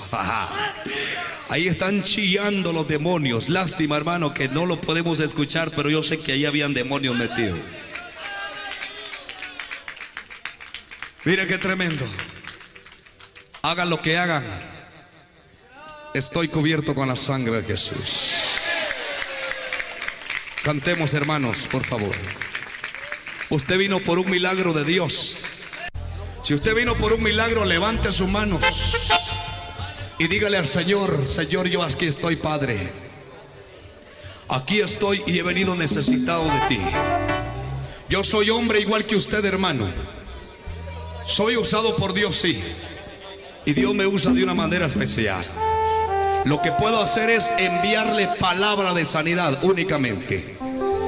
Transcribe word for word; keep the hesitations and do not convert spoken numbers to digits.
Ahí están chillando los demonios. Lástima, hermano, que no lo podemos escuchar, pero yo sé que ahí habían demonios metidos. Mira qué tremendo. Hagan lo que hagan, estoy cubierto con la sangre de Jesús. Cantemos, hermanos, por favor. Usted vino por un milagro de Dios. Si usted vino por un milagro, levante sus manos y dígale al Señor: Señor, yo aquí estoy, Padre. Aquí estoy y he venido necesitado de ti. Yo soy hombre igual que usted, hermano. Soy usado por Dios, sí. Y Dios me usa de una manera especial. Lo que puedo hacer es enviarle palabra de sanidad únicamente.